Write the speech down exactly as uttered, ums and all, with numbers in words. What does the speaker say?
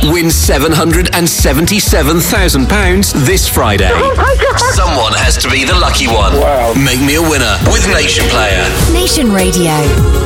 win seven hundred seventy-seven thousand pounds this Friday. Someone has to be the lucky one. Wow. Make me a winner with Nation Player. Nation Radio.